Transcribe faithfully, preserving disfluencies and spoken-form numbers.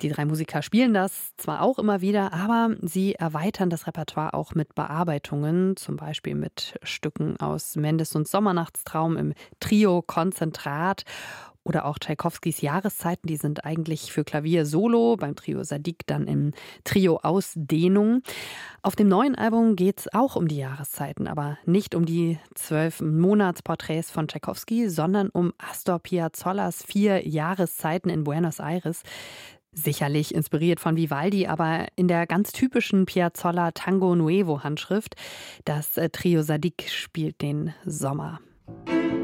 Die drei Musiker spielen das zwar auch immer wieder, aber sie erweitern das Repertoire auch mit Bearbeitungen, zum Beispiel mit Stücken aus Mendelssohns Sommernachtstraum im Trio Konzentrat oder auch Tschaikowskis Jahreszeiten, die sind eigentlich für Klavier solo, beim Trio Zadig dann im Trio Ausdehnung. Auf dem neuen Album geht es auch um die Jahreszeiten, aber nicht um die zwölf Monatsporträts von Tschaikowski, sondern um Astor Piazzollas vier Jahreszeiten in Buenos Aires. Sicherlich inspiriert von Vivaldi, aber in der ganz typischen Piazzolla Tango Nuevo Handschrift. Das Trio Zadig spielt den Sommer.